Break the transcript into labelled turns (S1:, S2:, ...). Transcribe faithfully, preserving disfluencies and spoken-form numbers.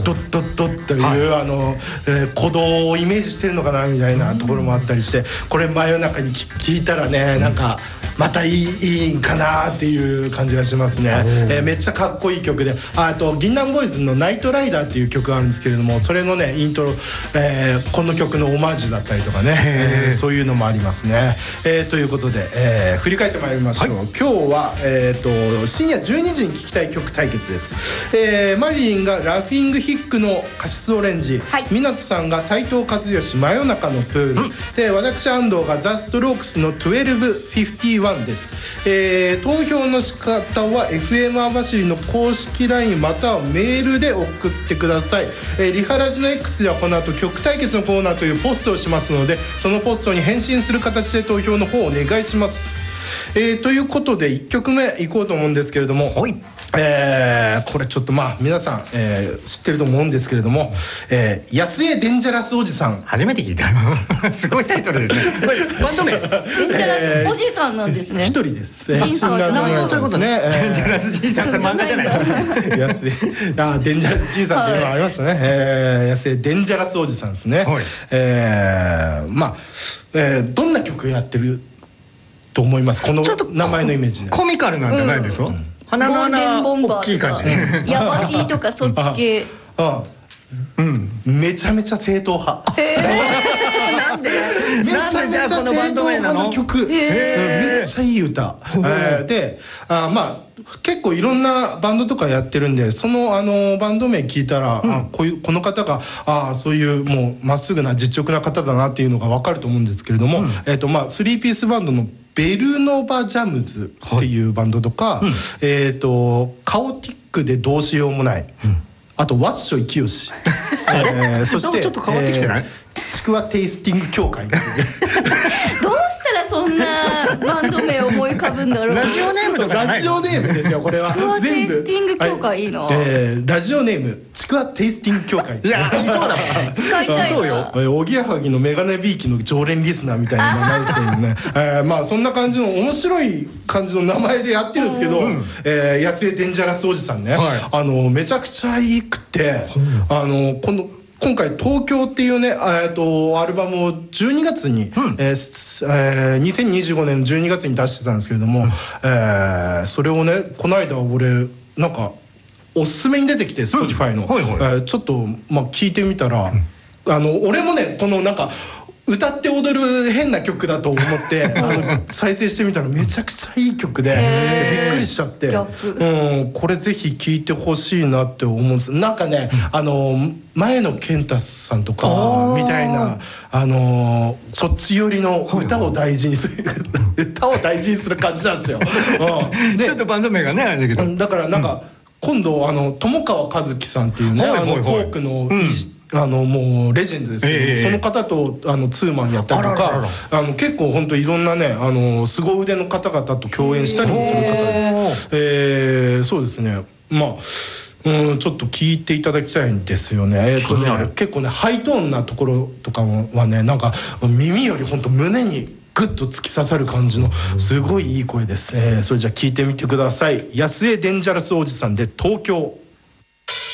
S1: ドッドッドッという、はい、あの、えー、鼓動をイメージしてるのかなみたいなところもあったりして、これ真夜中に聞いたらね、なんかまたいい、いいかなっていう感じがしますね。えー、めっちゃかっこいい曲で、あと銀杏ボーイズのナイトライダーっていう曲があるんですけれども、それのねイントロ、えー、この曲のオマージュだったりとかね、えー、そういうのもありますね。えー、ということで、えー、振り返ってまいりましょう。はい、今日は、えー、と深夜じゅうにじに聴きたい曲対決です。えー、マリリンがラフィングヒックのカシスオレンジ、はい、湊さんが斉藤和義真夜中のプール、うん、で私安藤がザ・ストロークスのじゅうにフィフティワンです。えー、投票の仕方は エフエム 網走の公式 ライン またはメールで送ってください。えー、リハラジの X ではこの後曲対決のコーナーというポストをしますので、そのポストに返信する形で投票の方をお願いします。えー、ということでいっきょくめいこうと思うんですけれども、はい、えー、これちょっとまあ皆さん、えー、知ってると思うんですけれども、えー、安江デンジャラスおじさん、
S2: 初めて聞いたすごいタイトルですね。これバンド名デンジ
S3: ャラスおじさんなんですね。
S1: 一人です。
S3: ジンさんじゃない
S2: の。そういうことね。デンジャラスじいさんって漫画じゃない。
S1: 安江、あ、デンジャラスじいさんっていうのがありましたね。はい、えー、安江デンジャラスおじさんですね。はい、えー、まあ、えー、どんな曲やってると思います？この名前のイメージで。
S2: コミカルなんじゃないですか？うん、鼻の穴大きい感じね。
S3: ヤバティとかそっち系。
S1: ああ、うん、めちゃめちゃ正統派。
S3: へー
S2: なんで
S1: めちゃめちゃ正統派の曲、めっちゃいい歌、えー、で、あ、まあ結構いろんなバンドとかやってるんで、そのあのバンド名聞いたら、うん、あ、こういうこの方があそういうもうまっすぐな実直な方だなっていうのが分かると思うんですけれども、うん、えーとまあスリーピースバンドのベルノバジャムズっていうバンドとか、はい、うん、えーとカオティックでどうしようもない、うん、あとワッショイキヨシ、えー、そして
S2: ちょっと変わってきてない？
S1: えー、ちくわテイスティング協会
S3: どうしたらそんなバンド名思い浮かぶんだろう。
S2: ラジオネームとか
S1: ラジオネームですよ、これは。
S3: ちくわテイスティング協会いいな、はい、
S1: えー、ラジオネームちくわテイスティング協会。
S2: いや、いそうだ
S3: 使いたいな。
S2: そうよ。
S1: おぎやはぎのメガネビーキの常連リスナーみたいな名前ですけどね。えー、まあそんな感じの面白い感じの名前でやってるんですけど、うん、えー、安江デンジャラスおじさんね、はい、あのめちゃくちゃいいくて、うん、あのこの今回東京っていうね、えっとアルバムをじゅうにがつに、うん、えーえー、にせんにじゅうごねんじゅうにがつに出してたんですけれども、うん、えー、それをねこの間俺なんかおすすめに出てきて Spotify の、うん、はいはい、えー、ちょっとまあ聞いてみたら、うん、あの俺もねこのなんか歌って踊る変な曲だと思ってあの再生してみたらめちゃくちゃいい曲でびっくりしちゃって、うん、これぜひ聴いてほしいなって思うんです。なんかね、あの前野健太さんとかみたいな、あのそっち寄りの歌を大事にする歌を大事にする感じなんですよ。
S2: うん、でちょっとバンド名がねあれだけど、
S1: だからなんか、うん、今度あの友川一樹さんっていうね、あのフォークのいい、うん、あのもうレジェンドですけど、えー、その方とあのツーマンやったりとか、あらららあの結構本当いろんなねあの凄腕の方々と共演したりもする方です。えー、そうですね、まあうん、ちょっと聞いていただきたいんですよね。えーとね、結構ねハイトーンなところとかはね、なんか耳より本当胸にグッと突き刺さる感じのすごいいい声です。えー、それじゃあ聞いてみてください。安江デンジャラスおじさんで東京。